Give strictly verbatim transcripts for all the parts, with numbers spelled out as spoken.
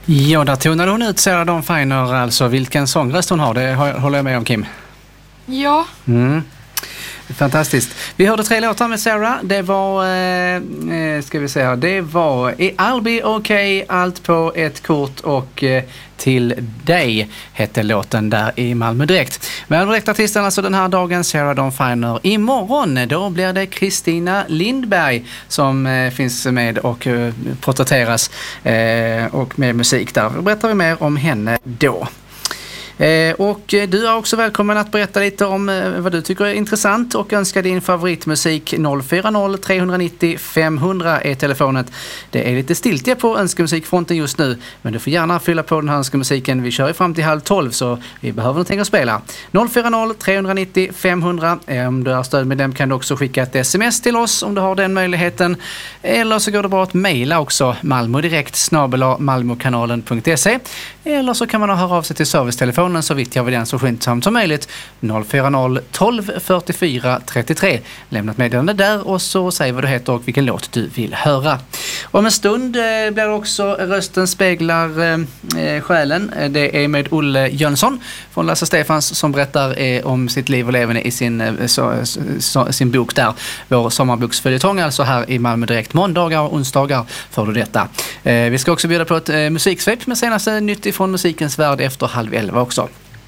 Ja, där tonade hon ut Sarah Dawn Finer, alltså vilken sångröst hon har, det håller jag med om, Kim. Ja. Mm. Fantastiskt. Vi hörde tre låtar med Sarah. Det var, eh, ska vi säga, det var I'll be okay, allt på ett kort och eh, till dig hette låten där i Malmö Direkt. Men direktartisten alltså den här dagen, Sarah Dawn Finer. Imorgon då blir det Kristina Lindberg som eh, finns med och eh, porträtteras eh, och med musik där. Då berättar vi mer om henne då. Eh, och du är också välkommen att berätta lite om eh, vad du tycker är intressant och önska din favoritmusik. Noll fyra noll tre nio noll fem hundra är telefonet. Det är lite stiltje på önskemusikfronten just nu, men du får gärna fylla på den här önskemusiken. Vi kör ju fram till halv tolv så vi behöver någonting att spela. Noll fyra noll tre nio noll fem hundra. Eh, om du är stöd med dem kan du också skicka ett sms till oss om du har den möjligheten. Eller så går det bra att mejla också, malmodirekt snabel-a malmokanalen punkt se. Eller så kan man höra av sig till servicetelefonen så vitt jag vid den så skyndsamt som möjligt. Noll fyra noll tolv fyrtiofyra trettiotre. Lämna ett meddelande där och så säg vad du heter och vilken låt du vill höra. Om en stund eh, blir det också Rösten speglar eh, själen. Det är med Olle Jönsson från Lasse Stefans som berättar eh, om sitt liv och levande i sin, eh, så, så, sin bok där. Vår sommarboksföljetong alltså här i Malmö Direkt. Måndagar och onsdagar får du detta. Eh, vi ska också bjuda på ett eh, musiksvep med senaste nytt ifrån musikens värld efter halv elva också.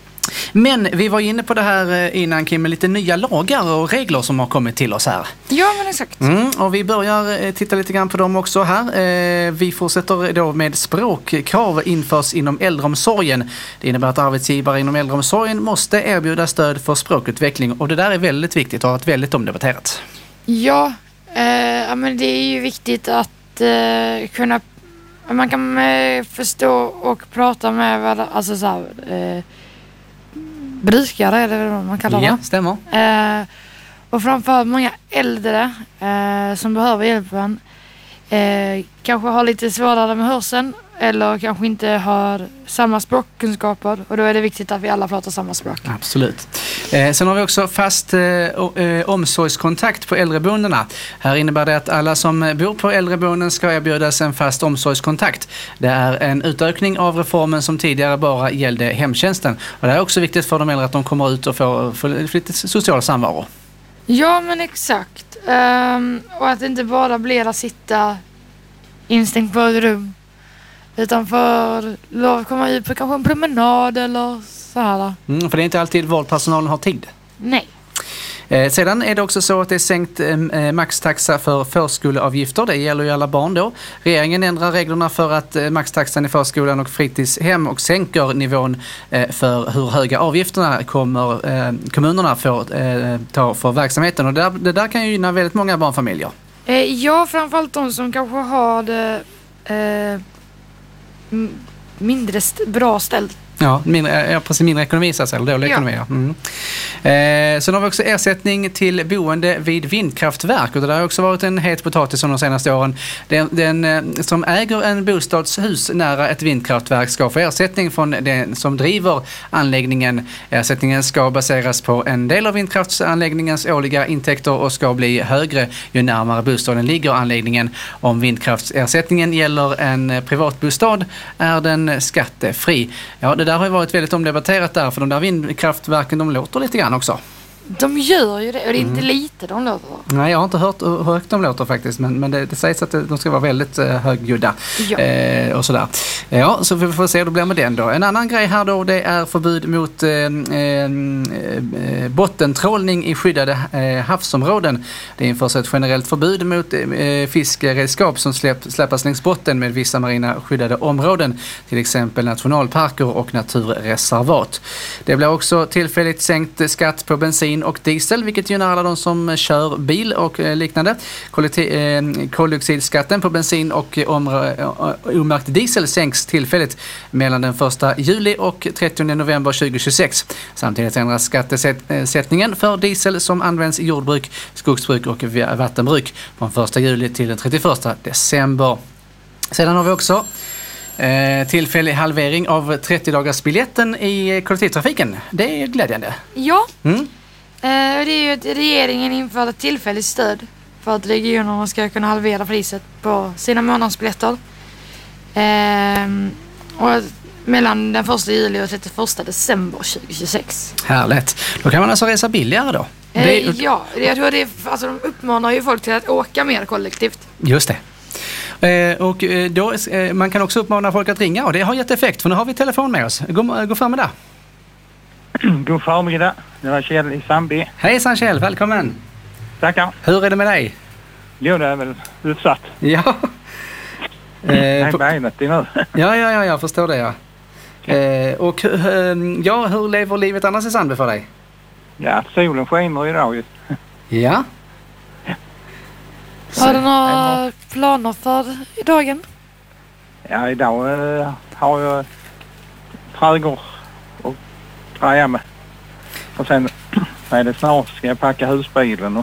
Men vi var inne på det här innan, Kim, med lite nya lagar och regler som har kommit till oss här. Ja, men exakt. Mm, och vi börjar titta lite grann på dem också här. Vi fortsätter då med språkkrav införs inom äldreomsorgen. Det innebär att arbetsgivare inom äldreomsorgen måste erbjuda stöd för språkutveckling och det där är väldigt viktigt och har varit väldigt omdebatterat. Ja, eh, men det är ju viktigt att eh, kunna man kan eh, förstå och prata med varandra, alltså så här, eh, brukare eller vad man kallar det. Ja, stämmer. Eh, och framförallt många äldre eh, som behöver hjälpen eh, kanske har lite svårare med hörseln eller kanske inte har samma språkkunskaper och då är det viktigt att vi alla pratar samma språk. Absolut. Eh, sen har vi också fast eh, eh, omsorgskontakt på äldreboendena. Här innebär det att alla som bor på äldreboenden ska erbjudas en fast omsorgskontakt. Det är en utökning av reformen som tidigare bara gällde hemtjänsten. Och det är också viktigt för de äldre att de kommer ut och får, får lite social samvaro. Ja, men exakt. Um, och att det inte bara blir att sitta instängt på ett rum. Utan för lov att komma ut på kanske en promenad eller så här. Mm, för det är inte alltid vårdpersonalen har tid. Nej. Eh, sedan är det också så att det är sänkt eh, maxtaxa för förskoleavgifter. Det gäller ju alla barn då. Regeringen ändrar reglerna för att eh, maxtaxan i förskolan och fritidshem och sänker nivån eh, för hur höga avgifterna kommer eh, kommunerna får eh, ta för verksamheten. Och det där, det där kan ju gynna väldigt många barnfamiljer. Eh, ja, framförallt de som kanske har det eh, mindre st- bra ställt. Ja, mindre, ja, precis mindre ekonomi så att säga, dålig ja. ekonomi. Ja. Mm. Eh, sen har vi också ersättning till boende vid vindkraftverk och det där har också varit en het potatis de senaste åren. Den, den eh, som äger en bostadshus nära ett vindkraftverk ska få ersättning från den som driver anläggningen. Ersättningen ska baseras på en del av vindkraftsanläggningens årliga intäkter och ska bli högre ju närmare bostaden ligger anläggningen. Om vindkraftsersättningen gäller en privatbostad är den skattefri. Ja, det där har ju varit väldigt omdebatterat där, för de där vindkraftverken, de låter lite grann också. De gör ju det, och det är inte mm. lite de låter. Nej, jag har inte hört hur högt de låter faktiskt, men, men det, det sägs att de ska vara väldigt eh, högljudda ja. eh, och sådär. Ja, så vi får se hur det blir med den då. En annan grej här då, det är förbud mot eh, eh, bottentrålning i skyddade eh, havsområden. Det införs ett generellt förbud mot eh, fiskeredskap som släpp, släppas längs botten med vissa marina skyddade områden, till exempel nationalparker och naturreservat. Det blir också tillfälligt sänkt skatt på bensin och diesel, vilket gynnar alla de som kör bil och liknande. Koldioxidskatten på bensin och omärkt diesel sänks tillfälligt mellan den första juli och trettionde november tjugohundratjugosex. Samtidigt ändras skattesättningen för diesel som används i jordbruk, skogsbruk och vattenbruk från första juli till den trettioförsta december. Sedan har vi också Eh, tillfällig halvering av trettio-dagarsbiljetten i kollektivtrafiken. Det är glädjande. Ja, mm. eh, det är ju att regeringen införde ett tillfälligt stöd för att regionerna ska kunna halvera priset på sina månadsbiljetter. Eh, Och mellan den första juli och trettioförsta december tjugohundratjugosex. Härligt. Då kan man alltså resa billigare då? Eh, Det är- ja, jag tror det är, alltså de uppmanar ju folk till att åka mer kollektivt. Just det. Eh, och eh, då, eh, man kan också uppmana folk att ringa och det har gett effekt för nu har vi telefon med oss. Gå, gå fram med det. God förmiddag. Det var Kjell i Sandby. Hejsan Kjell, välkommen. Tackar. Hur är det med dig? Jo, det är väl utsatt. Ja. Nej, Eh, på, benet är nu. ja, ja, ja, jag förstår det ja. Eh, och eh, ja, hur lever livet annars i Sandby för dig? Ja, solen skiner idag ju. Ja. Har du några planer för i dagen? Ja, idag eh, har jag trädgård och träja med. Och sen är det snart ska jag packa husbilen och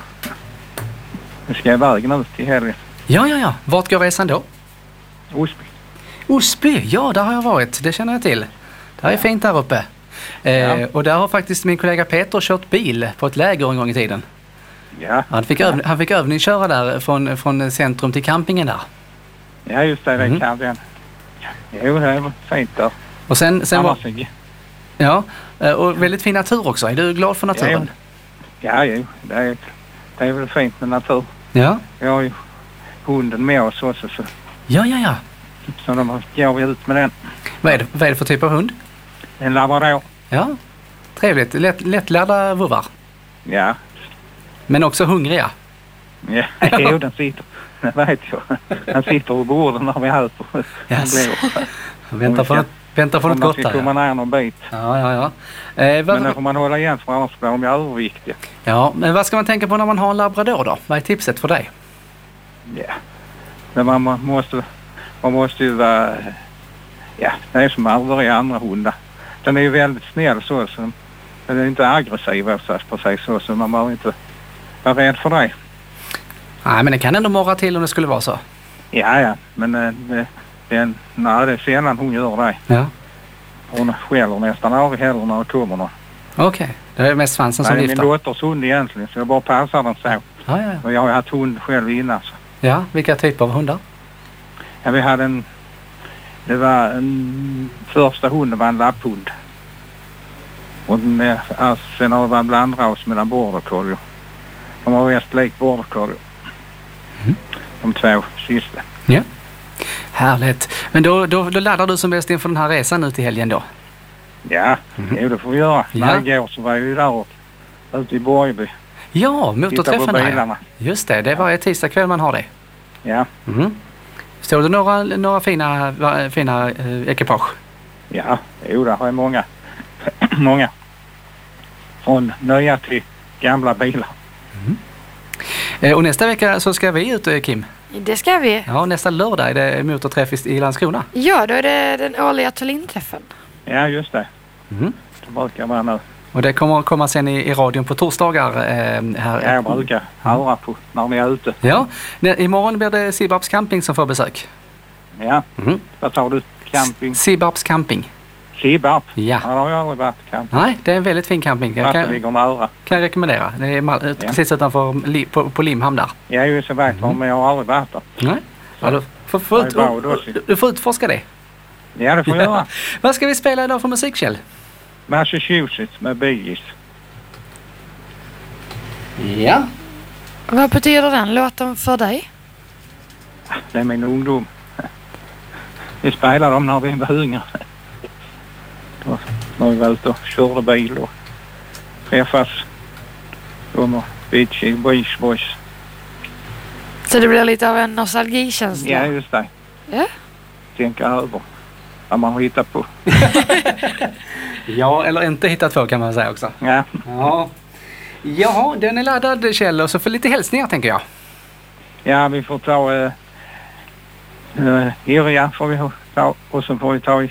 nu ska jag iväg nu till helgen. Ja, ja, ja. Vart går resan då? Osby. Osby, ja där har jag varit. Det känner jag till. Det är fint där uppe. Eh, Ja. Och där har faktiskt min kollega Peter kört bil på ett läger en gång i tiden. Ja, Han fick, öv, han fick övningsköra där från, från centrum till campingen där. ja just det, det Mhm. kan jag. Jo, det är fint där. Och sen, sen var, Annars är- ja, eh, och väldigt fin natur också. Är du glad för naturen? Ja, jo, det är, det är väl fint med natur. Ja, Vi har ju hunden med oss också så, ja, ja. ja. så de går vi ut med den. Vad är det, vad är det för typ av hund? En labrador. Ja, trevligt. Lätt, lättlärda vovvar. Ja, Men också hungriga. ja. Jo, den sitter. Det vet jag. Den sitter på bordet när vi äter. Yes. Den blir- Väntar på något, väntar på Om något man gott ska där. komma Ja, ner någon bit. ja, ja. ja. Eh, vad, Men då får man hålla igen för annars blir de ju överviktiga. ja, men vad ska man tänka på när man har en labrador då? Vad är tipset för dig? Ja. Men man må- måste, man måste ju vara... Ja, det är som övriga andra hundar. Den är ju väldigt snäll så. så den är inte aggressiv så, precis så. Så man behöver inte vara rädd för det. Nej, men det kan ändå morra till om det skulle vara så. Ja, ja. Men eh, det, det, är, nej, det är sällan hon gör det. Ja. Hon skäller nästan aldrig heller när det kommer någon. Okej, det är mest svansen som Det är min viftar. dotters hund egentligen så jag bara passar den så. Ja, ja, ja. Och jag har ju haft hund själv innan så. Ja, vilka typer av hundar? Ja, vi hade en... Det var en... Första hunden var en lapphund. Och den är... Alltså, sen har det varit en blandras mellan border collie. De var mest lik border collie. Mm. De två sista. Ja. Härligt. Men då, då, då laddar du som bäst inför den här resan ut i helgen då? Ja, Mhm. jo, det får vi göra. Ja. När det går så var jag ju där och ute i Borgby. Ja, Titta på motorträffen där. bilarna. Just det, det är varje tisdagkväll man har det. Ja, Mm. Står det några, några fina, va- fina eh, ekipage? ja. Jo, där har jag många. många. Från nya till gamla bilar. Eh, och nästa vecka så ska vi ut, eh, Kim. Det ska vi. Ja, nästa lördag är det motorträff i, i Landskrona. Ja, då är det den årliga Tallinn-träffen. Ja, just det. Mm. Det brukar vara nu. Och det kommer att komma sen i, i radion på torsdagar. Eh, här. Ja, jag brukar höra på när ni är ute. Ja, ne- imorgon blir det Sibarps camping som får besök. Ja, Mm. vad tar du? Camping? Sibarps camping. Sibbarp? Ja, Ja. det har jag aldrig varit camping. Nej, det är en väldigt fin camping. Jag Fast det kan, ligger nära. kan jag rekommendera. Det är mal- Ja. precis utanför li- på, på Limhamn där. Jag är ju så vet mm. men jag har aldrig varit där. Nej. Ja, du, får, får ut, Ja, det var då. du, du får utforska det. Ja, det får jag göra. Vad ska vi spela idag för musik, Kjell? Massachusetts med Bee Gees. Ja. Vad betyder den låten för dig? Det är min ungdom. Vi spelade dem när vi var unga. Då, när vi var ute och körde bil och träffas. De och Beachy, Beach Boys. Så det blir lite av en nostalgikänsla. Ja, just det. Ja. Tänka över vad man har hittat på. Ja, eller inte hittat på kan man säga också. Ja, Ja. Ja, den är laddad, Kjell, och så för lite hälsningar tänker jag. ja vi får ta uh, uh, Irja får vi ta och så får vi ta i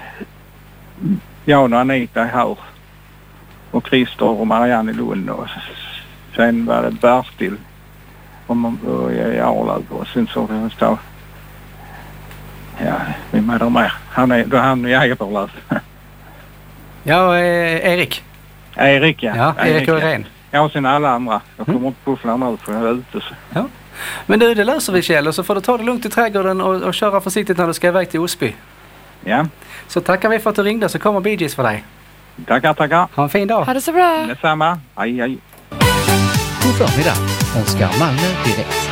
Jan och Anita här och Christer och Marianne i Lund och sen var det Berstil och man började i Arlöv och sen så får vi ta ja, vi med dem med. Han är, då han är Jägerlöv. Ja, eh, Erik. Erik, ja. Ja, Erik och Irene. Ja, och sen alla andra. Jag kommer inte puffla nu för jag är ute så. Men du, det löser vi, Kjell, och så får du ta det lugnt i trädgården och, och köra försiktigt när du ska iväg till Osby. Ja, Så tackar vi för att du ringde, så kommer Bee Gees för dig. tackar, tackar. Ha en fin dag. Ha det så bra. Detsamma. Hej, hej. God förmiddag. Oskar Malmö direkt.